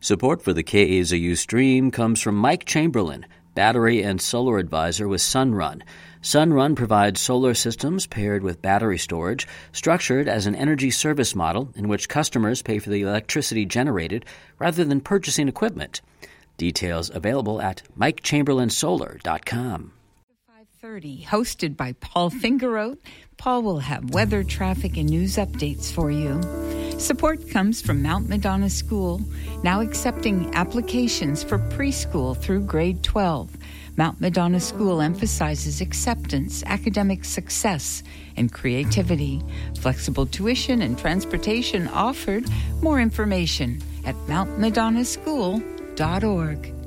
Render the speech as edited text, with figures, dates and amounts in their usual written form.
Support for the KAZU stream comes from Mike Chamberlain, Battery and Solar Advisor with Sunrun. Sunrun provides solar systems paired with battery storage, structured as an energy service model in which customers pay for the electricity generated rather than purchasing equipment. Details available at MikeChamberlainSolar.com. 5:30, hosted by Paul Fingeroth. Paul will have weather, traffic, and news updates for you. Support comes from Mount Madonna School, now accepting applications for preschool through grade 12. Mount Madonna School emphasizes acceptance, academic success, and creativity. Flexible tuition and transportation offered. More information at mountmadonnaschool.org.